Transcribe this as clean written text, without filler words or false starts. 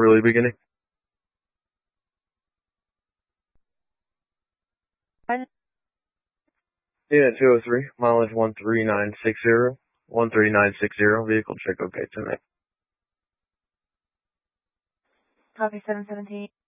early beginning. Yeah, 203, mileage 13960, 13960, vehicle check okay tonight. Copy 717.